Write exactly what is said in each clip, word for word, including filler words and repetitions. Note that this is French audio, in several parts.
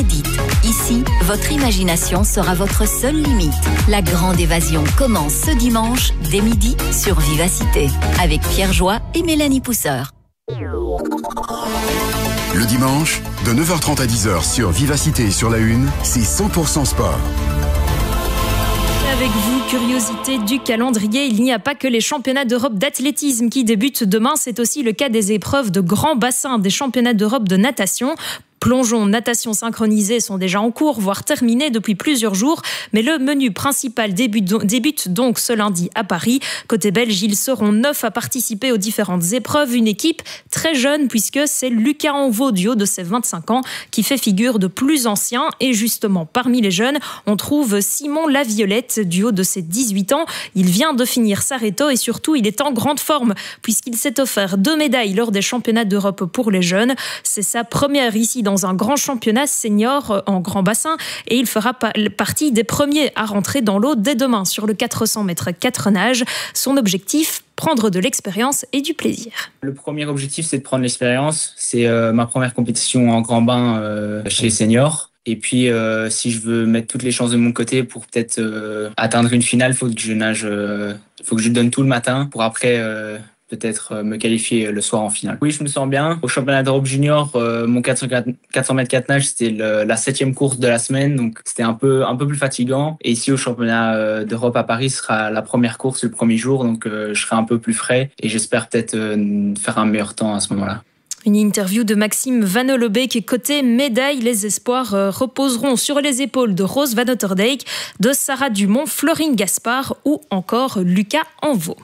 inédite. Ici, votre imagination sera votre seule limite. La grande évasion commence ce dimanche dès midi sur Vivacité avec Pierre Joie et Mélanie Pousseur. Le dimanche, de neuf heures trente à dix heures sur Vivacité et sur la Une, c'est cent pour cent sport. Avec vous, curiosité du calendrier, il n'y a pas que les championnats d'Europe d'athlétisme qui débutent demain, c'est aussi le cas des épreuves de grand bassin, des championnats d'Europe de natation. Plongeon, natation synchronisée sont déjà en cours, voire terminés depuis plusieurs jours. Mais le menu principal débute donc ce lundi à Paris. Côté belge, ils seront neuf à participer aux différentes épreuves. Une équipe très jeune puisque c'est Lucas Envaux du haut de ses vingt-cinq ans qui fait figure de plus ancien. Et justement, parmi les jeunes, on trouve Simon Laviolette du haut de ses dix-huit ans. Il vient de finir sa réto et surtout, il est en grande forme puisqu'il s'est offert deux médailles lors des championnats d'Europe pour les jeunes. C'est sa première ici dans dans un grand championnat senior en grand bassin et il fera partie des premiers à rentrer dans l'eau dès demain sur le quatre cents mètres quatre nages. Son objectif, prendre de l'expérience et du plaisir. Le premier objectif, c'est de prendre l'expérience. C'est euh, ma première compétition en grand bain euh, chez les seniors. Et puis, euh, si je veux mettre toutes les chances de mon côté pour peut-être euh, atteindre une finale, il faut que je nage, euh, faut que je donne tout le matin pour après... Euh, peut-être me qualifier le soir en finale. Oui, je me sens bien. Au championnat d'Europe junior, euh, mon quatre cents mètres quatre nages, c'était le, la septième course de la semaine, donc c'était un peu, un peu plus fatigant. Et ici, au championnat euh, d'Europe à Paris, ce sera la première course le premier jour, donc euh, je serai un peu plus frais et j'espère peut-être euh, faire un meilleur temps à ce moment-là. Une interview de Maxime Van Hollebeek. Côté médaille, les espoirs reposeront sur les épaules de Rose Van Otterdijk, de Sarah Dumont, Florine Gaspard ou encore Lucas Envaux.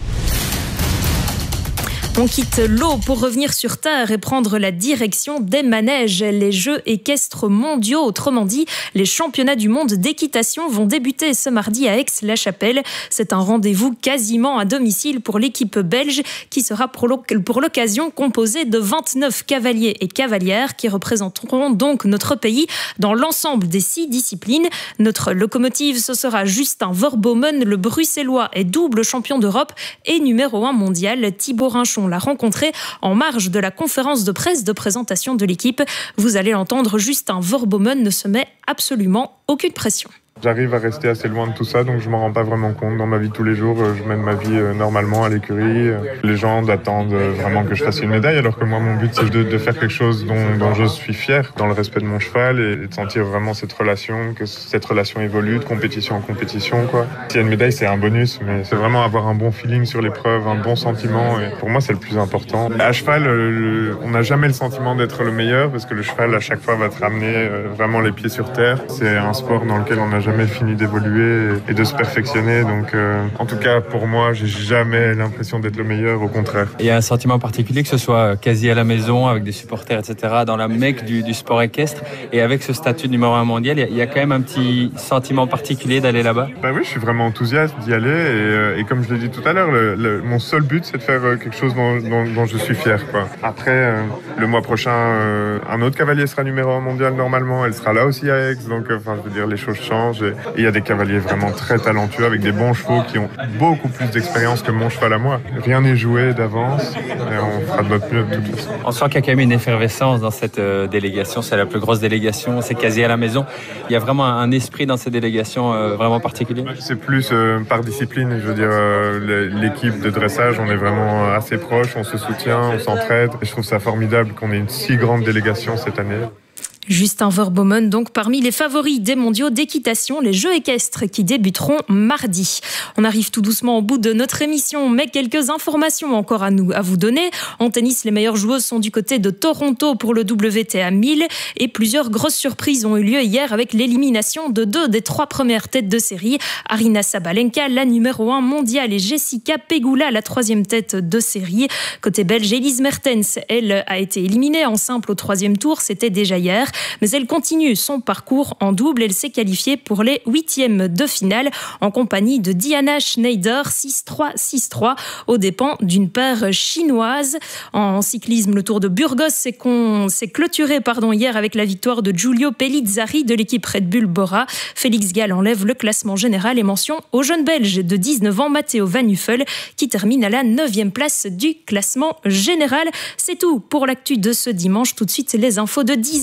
On quitte l'eau pour revenir sur terre et prendre la direction des manèges. Les Jeux équestres mondiaux, autrement dit, les championnats du monde d'équitation vont débuter ce mardi à Aix-la-Chapelle. C'est un rendez-vous quasiment à domicile pour l'équipe belge qui sera pour l'occasion composée de vingt-neuf cavaliers et cavalières qui représenteront donc notre pays dans l'ensemble des six disciplines. Notre locomotive, ce sera Justin Verbomen, le bruxellois est double champion d'Europe et numéro un mondial. Thibaut Rinchon l'a rencontré en marge de la conférence de presse de présentation de l'équipe. Vous allez l'entendre, Justin Verbomen ne se met absolument aucune pression. J'arrive à rester assez loin de tout ça, donc je m'en rends pas vraiment compte. Dans ma vie de tous les jours, je mène ma vie normalement à l'écurie. Les gens attendent vraiment que je fasse une médaille, alors que moi, mon but, c'est de, de faire quelque chose dont, dont je suis fier, dans le respect de mon cheval, et de sentir vraiment cette relation, que cette relation évolue de compétition en compétition, quoi. S'il y a une médaille, c'est un bonus, mais c'est vraiment avoir un bon feeling sur l'épreuve, un bon sentiment, et pour moi, c'est le plus important. À cheval, le, on n'a jamais le sentiment d'être le meilleur, parce que le cheval, à chaque fois, va te ramener vraiment les pieds sur terre. C'est un sport dans lequel on n'a jamais fini d'évoluer et de se perfectionner, donc euh, en tout cas pour moi j'ai jamais l'impression d'être le meilleur, au contraire. Il y a un sentiment particulier que ce soit quasi à la maison avec des supporters etc, dans la mecque du, du sport équestre, et avec ce statut de numéro un mondial, il y a quand même un petit sentiment particulier d'aller là-bas. Bah oui, je suis vraiment enthousiaste d'y aller, et, euh, et comme je l'ai dit tout à l'heure, le, le, mon seul but c'est de faire quelque chose dont, dont, dont je suis fier, quoi. Après euh, le mois prochain euh, un autre cavalier sera numéro un mondial normalement, elle sera là aussi à Aix, donc enfin euh, je veux dire les choses changent. Et, Et il y a des cavaliers vraiment très talentueux avec des bons chevaux qui ont beaucoup plus d'expérience que mon cheval à moi. Rien n'est joué d'avance et on fera de notre mieux de toute façon. On sent qu'il y a quand même une effervescence dans cette euh, délégation. C'est la plus grosse délégation, c'est quasi à la maison. Il y a vraiment un esprit dans cette délégation euh, vraiment particulier. C'est plus euh, par discipline. Je veux dire, euh, l'équipe de dressage, on est vraiment assez proches, on se soutient, on s'entraide. Et je trouve ça formidable qu'on ait une si grande délégation cette année. Justin Verbomen, donc parmi les favoris des mondiaux d'équitation, les Jeux équestres qui débuteront mardi. On arrive tout doucement au bout de notre émission, mais quelques informations encore à nous à vous donner. En tennis, les meilleures joueuses sont du côté de Toronto pour le W T A mille et plusieurs grosses surprises ont eu lieu hier avec l'élimination de deux des trois premières têtes de série. Aryna Sabalenka, la numéro un mondiale, et Jessica Pegula, la troisième tête de série. Côté belge, Elise Mertens, elle a été éliminée en simple au troisième tour, c'était déjà hier. Mais elle continue son parcours en double. Elle s'est qualifiée pour les huitièmes de finale en compagnie de Diana Schneider, six trois, six trois, aux dépens d'une paire chinoise. En cyclisme, le Tour de Burgos s'est, con... s'est clôturé pardon, hier avec la victoire de Giulio Pellizzari de l'équipe Red Bull Bora. Félix Gall enlève le classement général et mention au jeune Belge de dix-neuf ans, Matteo Van Huffel, qui termine à la neuvième place du classement général. C'est tout pour l'actu de ce dimanche. Tout de suite, les infos de dix heures. Merci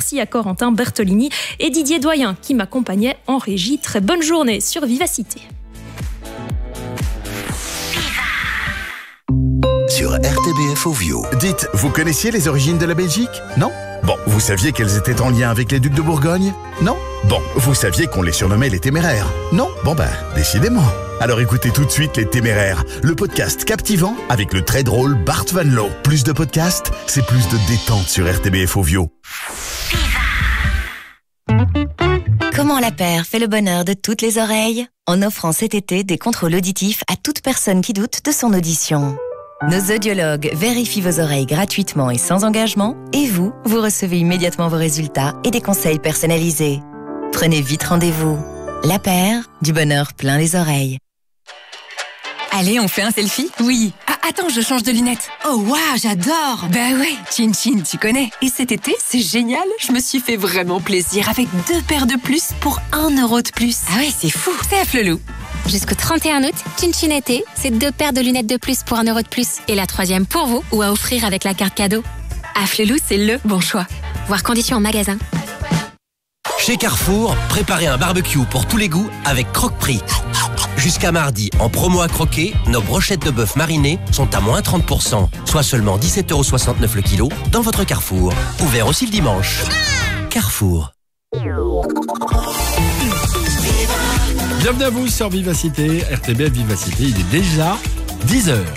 Merci à Corentin Bertolini et Didier Doyen qui m'accompagnaient en régie. Très bonne journée sur Vivacité. Sur R T B F Ovio. Dites, vous connaissiez les origines de la Belgique? Non? Bon, vous saviez qu'elles étaient en lien avec les ducs de Bourgogne? Non? Bon, vous saviez qu'on les surnommait les Téméraires? Non? Bon ben, décidément. Alors écoutez tout de suite Les Téméraires, le podcast captivant avec le très drôle Bart Van Loo. Plus de podcasts, c'est plus de détente sur R T B F Ovio. Comment la paire fait le bonheur de toutes les oreilles? En offrant cet été des contrôles auditifs à toute personne qui doute de son audition. Nos audiologues vérifient vos oreilles gratuitement et sans engagement, et vous, vous recevez immédiatement vos résultats et des conseils personnalisés. Prenez vite rendez-vous. La paire, du bonheur plein les oreilles. Allez, on fait un selfie? Oui. Ah, attends, je change de lunettes. Oh, waouh, j'adore. Bah ouais, Chin Chin, tu connais. Et cet été, c'est génial. Je me suis fait vraiment plaisir avec deux paires de plus pour un euro de plus. Ah ouais, c'est fou. C'est à Flelou. Jusqu'au trente et un août, Chin Chin été, c'est deux paires de lunettes de plus pour un euro de plus. Et la troisième pour vous ou à offrir avec la carte cadeau. Afflelou, c'est le bon choix. Voir conditions en magasin. Chez Carrefour, préparez un barbecue pour tous les goûts avec Croque-Prix. Jusqu'à mardi, en promo à croquer, nos brochettes de bœuf marinées sont à moins trente pour cent, soit seulement dix-sept euros soixante-neuf le kilo dans votre Carrefour. Ouvert aussi le dimanche. Carrefour. Bienvenue à vous sur Vivacité, R T B F Vivacité, il est déjà dix heures.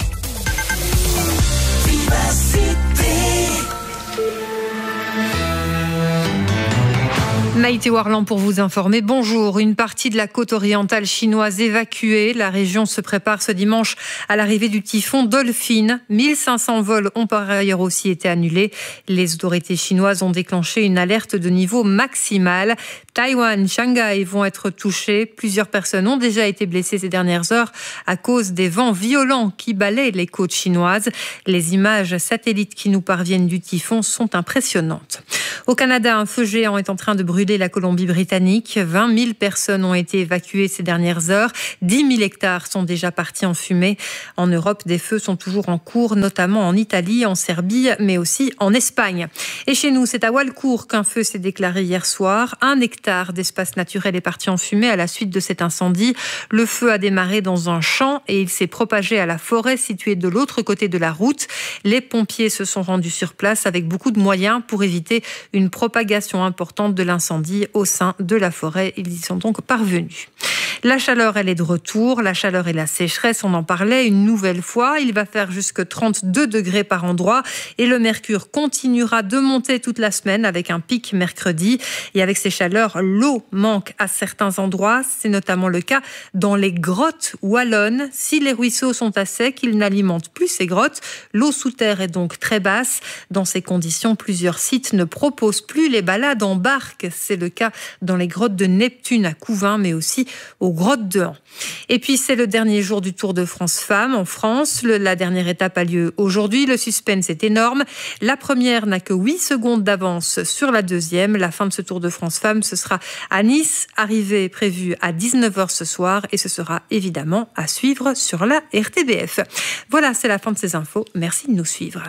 Maïté Warland pour vous informer. Bonjour. Une partie de la côte orientale chinoise évacuée. La région se prépare ce dimanche à l'arrivée du typhon Dolphin. mille cinq cents vols ont par ailleurs aussi été annulés. Les autorités chinoises ont déclenché une alerte de niveau maximal. Taïwan, Shanghai vont être touchés. Plusieurs personnes ont déjà été blessées ces dernières heures à cause des vents violents qui balaient les côtes chinoises. Les images satellites qui nous parviennent du typhon sont impressionnantes. Au Canada, un feu géant est en train de brûler la Colombie-Britannique. vingt mille personnes ont été évacuées ces dernières heures. dix mille hectares sont déjà partis en fumée. En Europe, des feux sont toujours en cours, notamment en Italie, en Serbie, mais aussi en Espagne. Et chez nous, c'est à Walcourt qu'un feu s'est déclaré hier soir. Un hectare d'espace naturel est parti en fumée à la suite de cet incendie. Le feu a démarré dans un champ et il s'est propagé à la forêt située de l'autre côté de la route. Les pompiers se sont rendus sur place avec beaucoup de moyens pour éviter une propagation importante de l'incendie au sein de la forêt. Ils y sont donc parvenus. La chaleur, elle est de retour. La chaleur et la sécheresse, on en parlait une nouvelle fois. Il va faire jusque trente-deux degrés par endroit et le mercure continuera de monter toute la semaine avec un pic mercredi. Et avec ces chaleurs, l'eau manque à certains endroits. C'est notamment le cas dans les grottes wallonnes. Si les ruisseaux sont à sec, ils n'alimentent plus ces grottes. L'eau sous terre est donc très basse. Dans ces conditions, plusieurs sites ne proposent plus les balades en barque. C'est le cas dans les grottes de Neptune à Couvin, mais aussi aux grottes de Han. Et puis, c'est le dernier jour du Tour de France Femmes en France. Le, la dernière étape a lieu aujourd'hui. Le suspense est énorme. La première n'a que huit secondes d'avance sur la deuxième. La fin de ce Tour de France Femmes, ce sera à Nice. Arrivée prévue à dix-neuf heures ce soir. Et ce sera évidemment à suivre sur la R T B F. Voilà, c'est la fin de ces infos. Merci de nous suivre.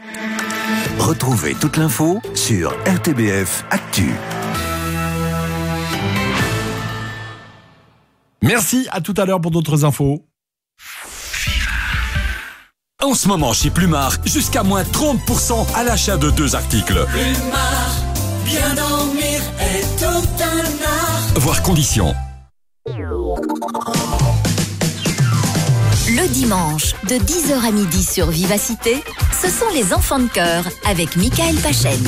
Retrouvez toute l'info sur R T B F Actu. Merci, à tout à l'heure pour d'autres infos. En ce moment chez Plumard, jusqu'à moins trente pour cent à l'achat de deux articles. Plumard, bien dormir est tout un art. Voir conditions. Le dimanche, de dix heures à midi sur Vivacité, ce sont les enfants de cœur avec Michael Pachen.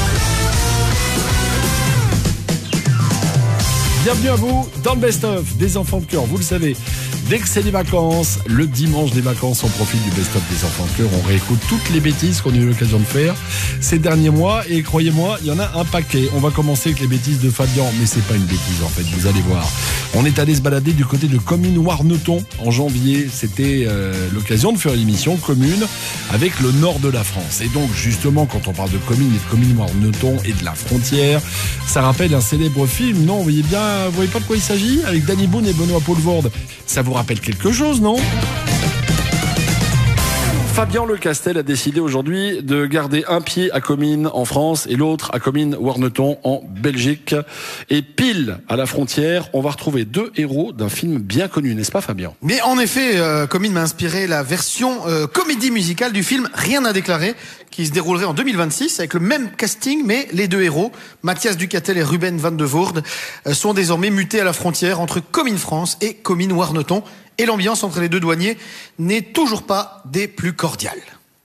Bienvenue à vous dans le best-of des enfants de cœur. Vous le savez, dès que c'est les vacances, le dimanche des vacances, on profite du best-of des enfants de cœur. On réécoute toutes les bêtises qu'on a eu l'occasion de faire ces derniers mois. Et croyez-moi, il y en a un paquet. On va commencer avec les bêtises de Fabien. Mais c'est pas une bêtise en fait, vous allez voir. On est allé se balader du côté de Comines-Warneton en janvier. C'était euh, l'occasion de faire une émission commune avec le nord de la France. Et donc justement, quand on parle de Comines et de Comines-Warneton et de la frontière, ça rappelle un célèbre film, non? Vous voyez bien, vous voyez pas de quoi il s'agit? Avec Danny Boone et Benoît Poelvoorde. Ça vous rappelle quelque chose, non? Fabien Lecastel a décidé aujourd'hui de garder un pied à Comines en France et l'autre à Comines-Warneton en Belgique. Et pile à la frontière, on va retrouver deux héros d'un film bien connu, n'est-ce pas Fabien? Mais en effet, euh, Comines m'a inspiré la version euh, comédie musicale du film Rien à déclarer, qui se déroulerait en deux mille vingt-six avec le même casting, mais les deux héros, Mathias Ducatel et Ruben van de Voorde, euh, sont désormais mutés à la frontière entre Comines France et Comines-Warneton. Et l'ambiance entre les deux douaniers n'est toujours pas des plus cordiales.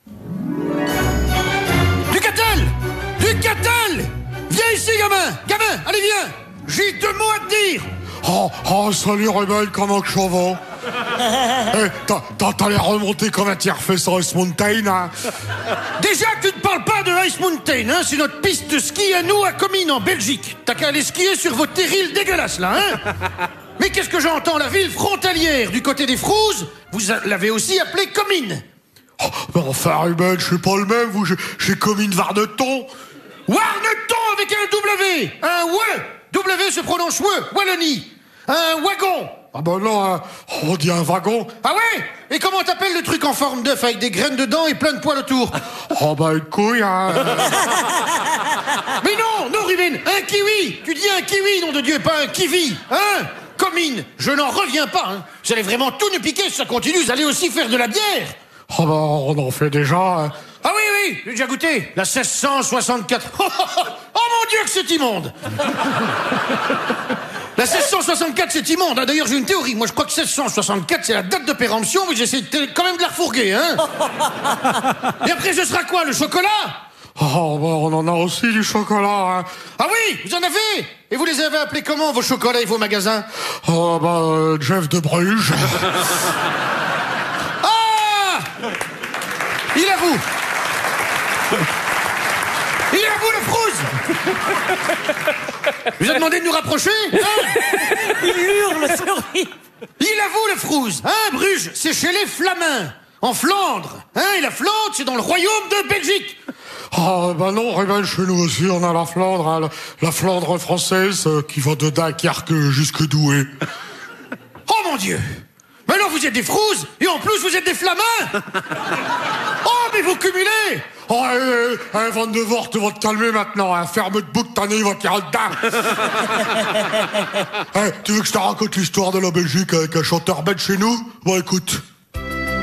Ducatel! Ducatel! Viens ici, gamin! Gamin, allez, viens! J'ai deux mots à te dire! Oh, oh, salut Ruben, comment que ça va? Eh, t'as, t'as, t'as l'air remonté comme un tiers-fait sur Ice Mountain, hein? Déjà que tu ne parles pas de Ice Mountain, hein? C'est notre piste de ski à nous à Comines, en Belgique. T'as qu'à aller skier sur vos terrils dégueulasses, là, hein? Mais qu'est-ce que j'entends? La ville frontalière du côté des Frouzes, vous l'avez aussi appelée Comines. Oh, mais enfin, Ruben, je suis pas le même, vous, j'ai Comines-Warneton. Warneton avec un W! Un W! W se prononce W, Wallonie. Un wagon. Ah ben non, hein, on dit un wagon. Ah ouais? Et comment t'appelles le truc en forme d'œuf avec des graines dedans et plein de poils autour? Oh bah une couille, hein. Mais non, non Ruben, un kiwi. Tu dis un kiwi, nom de Dieu, pas un kiwi, hein? Comines, je n'en reviens pas, hein. Vous allez vraiment tout nous piquer si ça continue, vous allez aussi faire de la bière. Oh bah on en fait déjà, hein. Ah oui, oui, j'ai déjà goûté. La seize cent soixante-quatre. Oh, oh, oh, oh mon Dieu que c'est immonde. La seize cent soixante-quatre, c'est immonde. Hein. D'ailleurs, j'ai une théorie. Moi, je crois que seize cent soixante-quatre, c'est la date de péremption, mais j'essaie quand même de la refourguer, hein. Et après, ce sera quoi, le chocolat? Oh, bah, on en a aussi du chocolat, hein. Ah oui, vous en avez? Et vous les avez appelés comment, vos chocolats et vos magasins? Oh, bah, euh, Jeff de Bruges. Ah! Il avoue. Il avoue, le Frouze. Je vous a demandé de nous rapprocher, hein? Il hurle, c'est horrible. Il avoue, le Frouze, hein, Bruges, c'est chez les Flamands, en Flandre, hein, et la Flandre, c'est dans le royaume de Belgique. Oh, bah non, Ruben, chez nous aussi, on a la Flandre, hein, la, la Flandre française, euh, qui va de Dunkerque jusque Douai. Oh mon Dieu! Mais alors vous êtes des Frouzes, et en plus vous êtes des Flamands. Oh, mais vous cumulez. Oh, eh, eh, eh, Van de Voorde, tu vas te calmer maintenant, hein. Ferme de bouc, t'en es, il va tirer dedans. Eh, tu veux que je te raconte l'histoire de la Belgique avec un chanteur belge chez nous? Bon, écoute.